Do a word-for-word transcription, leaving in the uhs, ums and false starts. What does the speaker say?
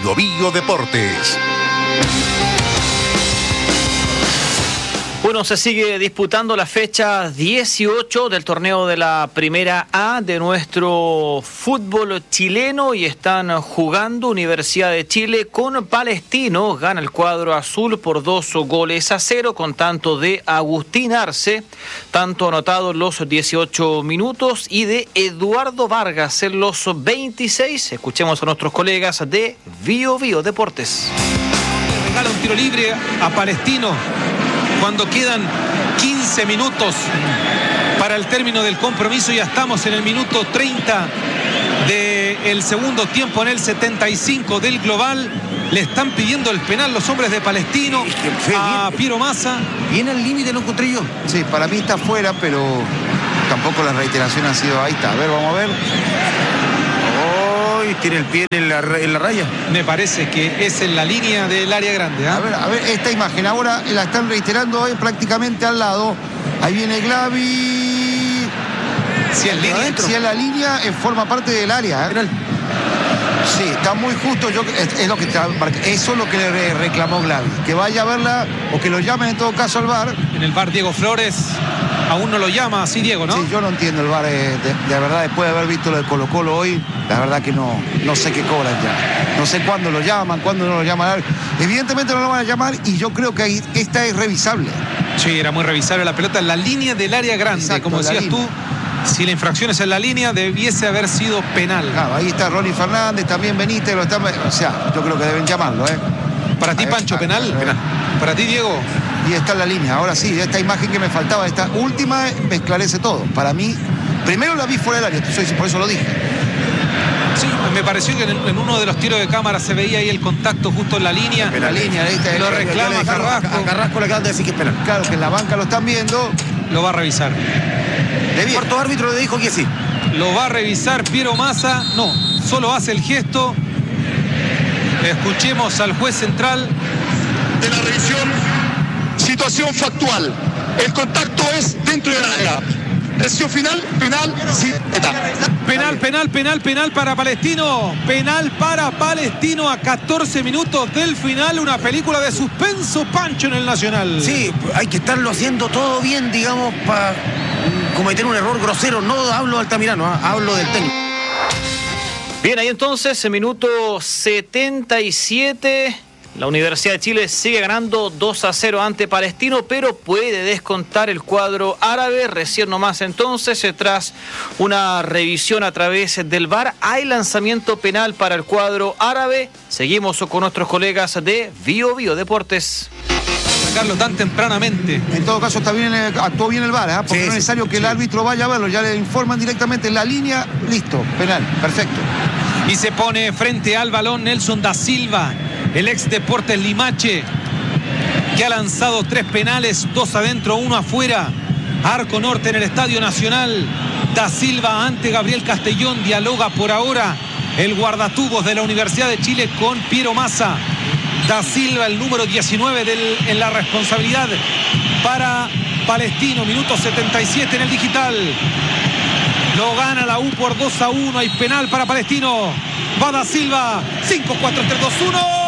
Bio Bio Deportes. Bueno, se sigue disputando la fecha dieciocho del torneo de la Primera A de nuestro fútbol chileno y están jugando Universidad de Chile con Palestino. Gana el cuadro azul por dos goles a cero con tanto de Agustín Arce, tanto anotado en los dieciocho minutos, y de Eduardo Vargas en los veintiséis. Escuchemos a nuestros colegas de Bio Bio Deportes. Regala un tiro libre a Palestino cuando quedan quince minutos para el término del compromiso. Ya estamos en el minuto treinta del segundo tiempo, en el setenta y cinco del global. Le están pidiendo el penal los hombres de Palestino a Piero Massa. Viene al límite, lo encontré yo. Sí, para mí está fuera, pero tampoco la reiteración ha sido. Ahí está, a ver, vamos a ver. Oh, tiene el pie en la, en la raya. Me parece que es en la línea del área grande, ¿eh? A ver, a ver, esta imagen ahora la están reiterando hoy prácticamente al lado. Ahí viene Glavi. Si es línea, si es la línea, eh, forma parte del área, ¿eh? Sí, está muy justo. Yo, es, es lo que está, eso es lo que le reclamó Glavi, que vaya a verla o que lo llamen en todo caso al V A R. En el V A R Diego Flores aún no lo llama, así Diego, ¿no? Sí, yo no entiendo el V A R, eh, de, de verdad, después de haber visto lo de Colo Colo hoy, la verdad que no, no sé qué cobran ya. No sé cuándo lo llaman, cuándo no lo llaman. Evidentemente no lo van a llamar y yo creo que ahí, esta es revisable. Sí, era muy revisable la pelota en la línea del área grande. Exacto, como decías tú. Si la infracción es en la línea, debiese haber sido penal. Claro, ahí está Ronnie Fernández, también Benítez, lo están, o sea, yo creo que deben llamarlo, ¿eh? Para ti, Pancho, ver, penal. penal. Para ti, Diego. Y está en la línea. Ahora sí, esta imagen que me faltaba, esta última, me esclarece todo. Para mí, primero la vi fuera del área, por eso lo dije. Sí, me pareció que en uno de los tiros de cámara se veía ahí el contacto justo en la línea. En la línea, ahí está. Lo reclama Carrasco. A Carrasco le acaban de decir que es penal. Claro, que en la banca lo están viendo. Lo va a revisar. El cuarto árbitro le dijo que sí. Lo va a revisar Piero Massa. No, solo hace el gesto. Escuchemos al juez central. De la revisión, situación factual. El contacto es dentro del área. Decisión final, penal, sí, está. Penal, penal, penal, penal para Palestino. Penal para Palestino a catorce minutos del final. Una película de suspenso, Pancho, en el Nacional. Sí, hay que estarlo haciendo todo bien, digamos, para cometer un error grosero. No hablo de Altamirano, ¿eh? Hablo del técnico. Bien, ahí entonces, en minuto setenta y siete... La Universidad de Chile sigue ganando dos a cero ante Palestino, pero puede descontar el cuadro árabe. Recién nomás entonces, tras una revisión a través del V A R, hay lanzamiento penal para el cuadro árabe. Seguimos con nuestros colegas de Bio Bio Deportes. Sacarlo tan tempranamente. En todo caso, está bien, actuó bien el V A R, ¿eh? Porque sí, no es necesario sí, que sí. el árbitro vaya a verlo. Ya le informan directamente en la línea. Listo, penal, perfecto. Y se pone frente al balón Nelson da Silva, el ex Deportes Limache, que ha lanzado tres penales, dos adentro, uno afuera. Arco norte en el Estadio Nacional. Da Silva ante Gabriel Castellón. Dialoga por ahora el guardatubos de la Universidad de Chile con Piero Massa. Da Silva, el número diecinueve del, en la responsabilidad para Palestino. Minuto setenta y siete en el digital. Lo gana la U por dos a uno. Hay penal para Palestino. Va Da Silva. cinco, cuatro, tres, dos, uno.